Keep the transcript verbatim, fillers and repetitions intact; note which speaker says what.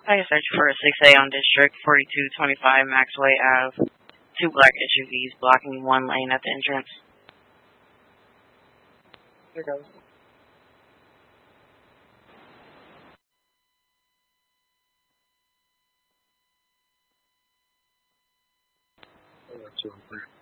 Speaker 1: I search for a six A on District forty-two twenty-five Maxway Ave. Two black S U Vs blocking one lane at the entrance. Here goes.
Speaker 2: Two and three.